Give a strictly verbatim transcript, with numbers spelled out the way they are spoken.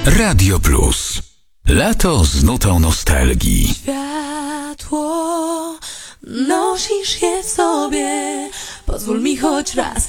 Radio Plus. Lato z nutą nostalgii. Światło, nosisz je w sobie. Pozwól mi choć raz